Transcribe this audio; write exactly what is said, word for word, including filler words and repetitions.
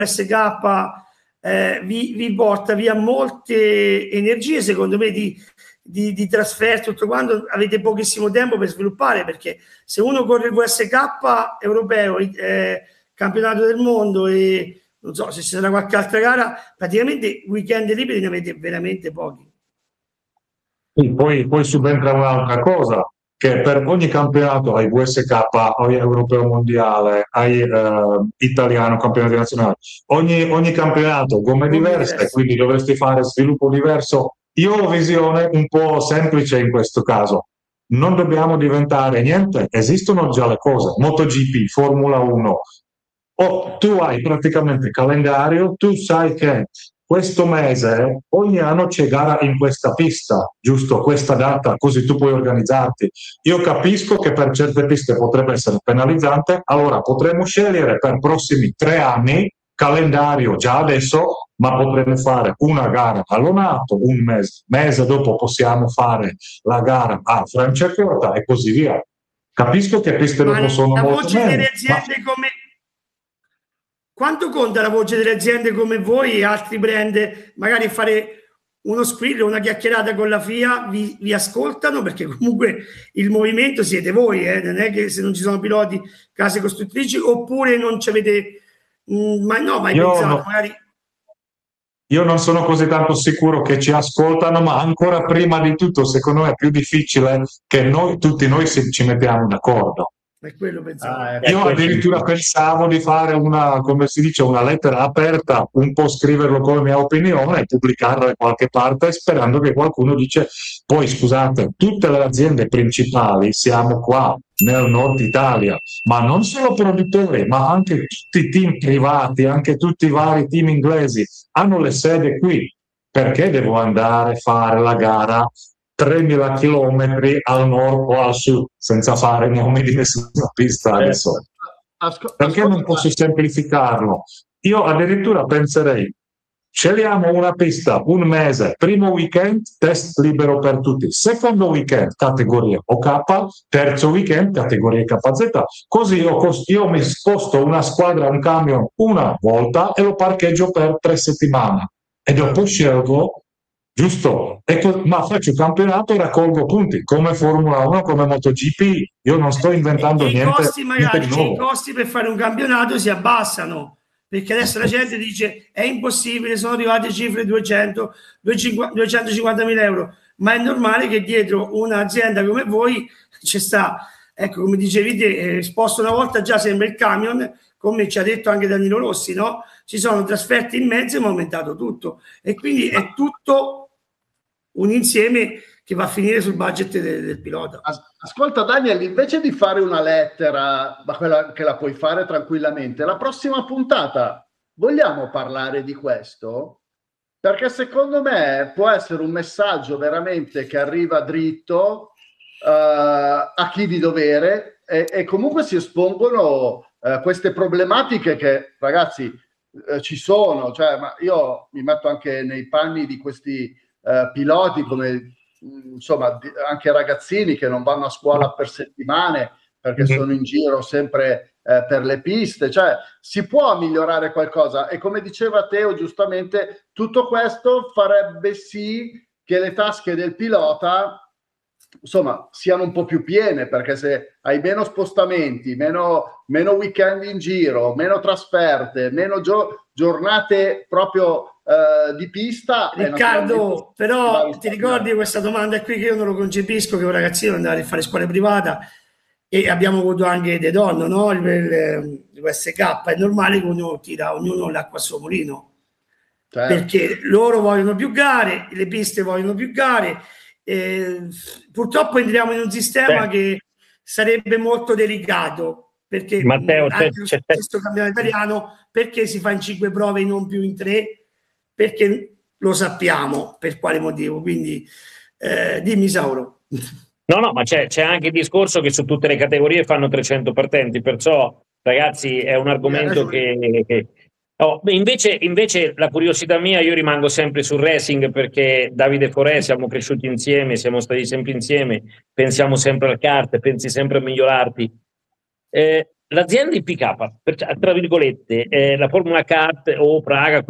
S K eh, vi, vi porta via molte energie, secondo me, di, di, di trasferta, tutto quanto, avete pochissimo tempo per sviluppare, perché se uno corre il V S K europeo, eh, campionato del mondo e non so se ci sarà qualche altra gara, praticamente weekend liberi ne avete veramente pochi. Poi, poi subentra un'altra cosa, che per ogni campionato hai V S K, hai europeo mondiale, hai eh, italiano, campionato nazionale, ogni, ogni campionato gomme diverse, quindi dovresti fare sviluppo diverso. Io ho visione un po' semplice in questo caso. Non dobbiamo diventare niente, esistono già le cose, MotoGP, Formula uno, o tu hai praticamente calendario, tu sai che questo mese ogni anno c'è gara in questa pista, giusto? Questa data, così tu puoi organizzarti. Io capisco che per certe piste potrebbe essere penalizzante, allora potremmo scegliere per prossimi tre anni calendario già adesso, ma potremmo fare una gara a Lonato, un mese, mese dopo possiamo fare la gara a Franciacorta e così via. Capisco che piste dopo sono la molto voce meno, delle aziende ma... come quanto conta la voce delle aziende come voi e altri brand, magari fare uno squillo, una chiacchierata con la F I A, vi, vi ascoltano, perché comunque il movimento siete voi, eh? Non è che se non ci sono piloti, case costruttrici, oppure non ci avete mh, ma no, mai Io pensato no. magari. Io non sono così tanto sicuro che ci ascoltano, ma ancora prima di tutto, secondo me è più difficile che noi, tutti noi ci mettiamo d'accordo. È quello pensavo. Ah, io addirittura pensavo di fare una, come si dice, una lettera aperta, un po' scriverlo come mia opinione e pubblicarla da qualche parte, sperando che qualcuno dice, poi scusate, tutte le aziende principali siamo qua nel nord Italia, ma non solo produttori, ma anche tutti i team privati, anche tutti i vari team inglesi hanno le sede qui. Perché devo andare a fare la gara tremila chilometri al nord o al sud senza fare nomi di nessuna pista adesso? Ascol- Perché non posso semplificarlo? Io addirittura penserei, scegliamo una pista un mese, primo weekend test libero per tutti, secondo weekend categoria O K, terzo weekend categoria K Z, così io, io mi sposto una squadra, un camion una volta e lo parcheggio per tre settimane e dopo scelgo, giusto? Ecco, ma faccio il campionato e raccolgo punti come Formula uno, come MotoGP. Io non sto inventando e niente, i costi niente magari di nuovo. i costi per fare un campionato si abbassano, perché adesso la gente dice è impossibile, sono arrivate cifre duecento duecentocinquantamila euro, ma è normale che dietro un'azienda come voi ci sta, ecco, come dicevi te, eh, sposto una volta già sembra il camion, come ci ha detto anche Danilo Rossi, no? Ci sono trasferte in mezzo e mi ha aumentato tutto, e quindi è tutto un insieme che va a finire sul budget del, del pilota. Ascolta Daniel, invece di fare una lettera, ma quella che la puoi fare tranquillamente, la prossima puntata vogliamo parlare di questo? Perché secondo me può essere un messaggio veramente che arriva dritto uh, a chi di dovere e, e comunque si espongono uh, queste problematiche che, ragazzi, uh, ci sono. Cioè, ma io mi metto anche nei panni di questi uh, piloti, come insomma anche ragazzini che non vanno a scuola per settimane perché mm-hmm. sono in giro sempre eh, per le piste. Cioè si può migliorare qualcosa, e come diceva Teo giustamente, tutto questo farebbe sì che le tasche del pilota insomma siano un po' più piene, perché se hai meno spostamenti, meno, meno weekend in giro, meno trasferte, meno gio- giornate proprio Uh, di pista. Riccardo, però ti ricordi questa domanda qui che io non lo concepisco, che un ragazzino andava a fare scuola privata e abbiamo avuto anche dei donne, no? Il, il, il U S K, è normale che ognuno tira ognuno l'acqua al suo mulino, certo. Perché loro vogliono più gare, le piste vogliono più gare, eh, purtroppo entriamo in un sistema Beh. che sarebbe molto delicato, perché Matteo, anche c'è, lo c'è. stesso campionato italiano, perché si fa in cinque prove e non più in tre? Perché lo sappiamo per quale motivo, quindi eh, dimmi Sauro. No, no, ma c'è, c'è anche il discorso che su tutte le categorie fanno trecento partenti, perciò ragazzi è un argomento che... che... Oh, invece, invece la curiosità mia, io rimango sempre sul racing, perché Davide e Forè siamo cresciuti insieme, siamo stati sempre insieme, pensiamo sempre al kart, pensi sempre a migliorarti. Eh, l'azienda I P K, per- tra virgolette, eh, la Formula Kart o Praga,